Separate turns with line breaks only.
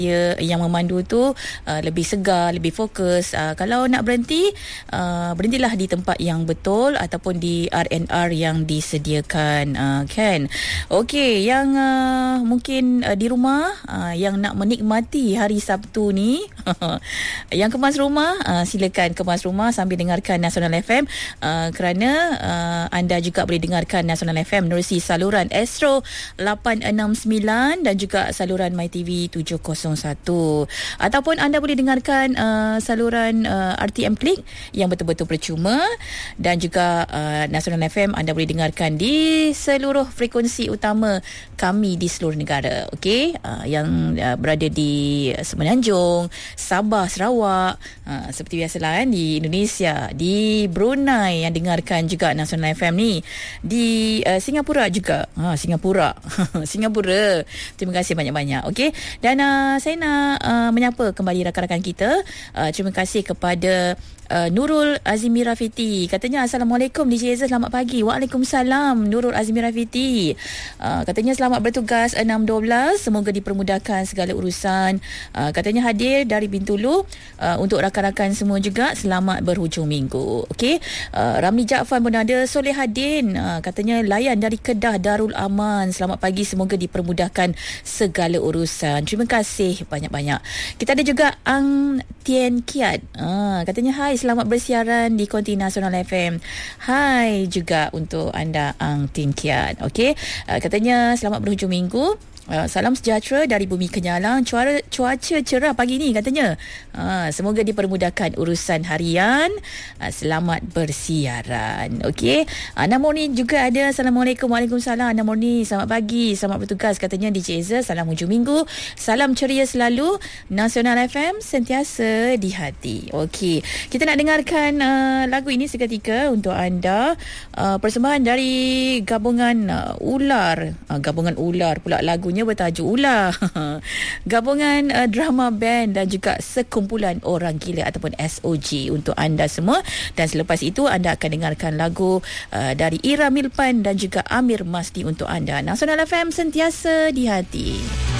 yang memandu tu lebih segar, lebih fokus. Kalau nak berhenti, berhentilah di tempat yang betul ataupun di R&R yang disediakan, kan. Okey, yang mungkin di rumah yang nak menikmati hari Sabtu ni yang kemas rumah, silakan kemas rumah sambil dengarkan Nasional FM, kerana anda juga boleh dengarkan Nasional FM menerusi saluran Astro 869 dan juga saluran MyTV 701, ataupun anda boleh dengarkan saluran RTM Klik yang betul-betul percuma, dan juga Nasional FM anda boleh dengarkan di seluruh frekuensi utama kami di seluruh negara. Okey, yang berada di Semenanjung, Sabah, Sarawak, seperti biasalah kan, di Indonesia, di Brunei yang dengarkan juga Nasional FM ni, di Singapura juga. Singapura. Terima kasih banyak-banyak. Okey, dan saya nak menyapa kembali rakan-rakan kita. Terima kasih kepada Nurul Azimi Rafiti. Katanya, Assalamualaikum DJ Ezra, selamat pagi. Waalaikumsalam Nurul Azimi Rafiti. Katanya selamat bertugas 6.12, semoga dipermudahkan segala urusan. Katanya hadir dari Bintulu. Untuk rakan-rakan semua juga, selamat berhujung minggu. Okey, Ramli Jaafar pun ada. Solehadin katanya layan dari Kedah Darul Aman, selamat pagi, semoga dipermudahkan segala urusan. Terima kasih banyak-banyak. Kita ada juga Ang Tien Kiat. Katanya hai, selamat bersiaran di Konti Nasional FM. Hai juga untuk anda Ang Tien Kiat. Okey, katanya selamat berhujung minggu. Salam sejahtera dari Bumi Kenyalang. Cuaca cerah pagi ni katanya. Semoga dipermudahkan urusan harian. Selamat bersiaran. Okey, Ana Murni juga ada. Assalamualaikum. Waalaikumsalam Ana Murni, selamat pagi, selamat bertugas. Katanya DJ Ezra, salam hujung minggu, salam ceria selalu, Nasional FM sentiasa di hati. Okey, kita nak dengarkan lagu ini seketika untuk anda. Persembahan dari gabungan Ular. Gabungan Ular pula, lagunya bertajuk Ular. Gabungan drama band dan juga sekumpulan orang gila ataupun SOG untuk anda semua. Dan selepas itu anda akan dengarkan lagu dari Ira Milpan dan juga Amir Masdi untuk anda. Nasional FM sentiasa di hati.